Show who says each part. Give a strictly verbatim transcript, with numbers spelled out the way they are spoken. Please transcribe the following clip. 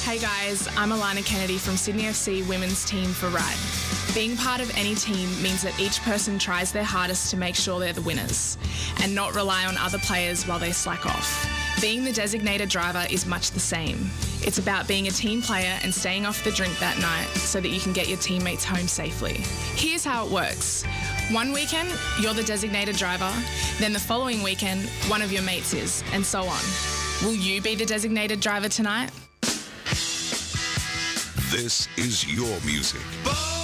Speaker 1: Hey guys, I'm Alana Kennedy from Sydney F C Women's Team for Ride. Being part of any team means that each person tries their hardest to make sure they're the winners and not rely on other players while they slack off. Being the designated driver is much the same. It's about being a team player and staying off the drink that night so that you can get your teammates home safely. Here's how it works. One weekend, you're the designated driver, then the following weekend, one of your mates is, and so on. Will you be the designated driver tonight?
Speaker 2: This is your music.